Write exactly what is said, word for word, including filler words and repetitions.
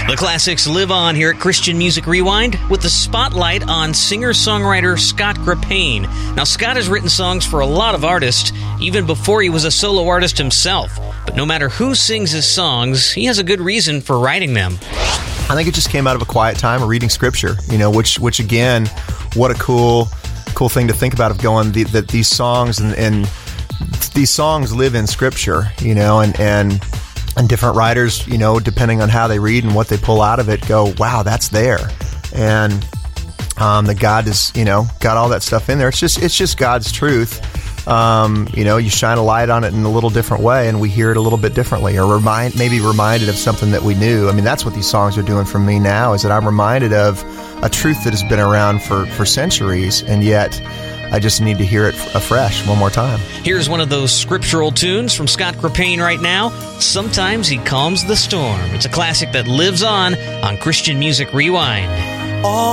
The classics live on here at Christian Music Rewind with the spotlight on singer-songwriter Scott Grapane. Now, Scott has written songs for a lot of artists, even before he was a solo artist himself. But no matter who sings his songs, he has a good reason for writing them. I think it just came out of a quiet time of reading Scripture, you know, which, which again, what a cool, cool thing to think about of going, the, that these songs and, and these songs live in Scripture, you know, and, and, and different writers, you know, depending on how they read and what they pull out of it, go, wow, that's there. And um, that God is, you know, got all that stuff in there. It's just, it's just God's truth. Um, you know, you shine a light on it in a little different way, and we hear it a little bit differently, or remind, maybe reminded of something that we knew. I mean, that's what these songs are doing for me now, is that I'm reminded of a truth that has been around for, for centuries, and yet I just need to hear it afresh one more time. Here's one of those scriptural tunes from Scott Grapane right now. Sometimes He Calms the Storm. It's a classic that lives on on Christian Music Rewind. All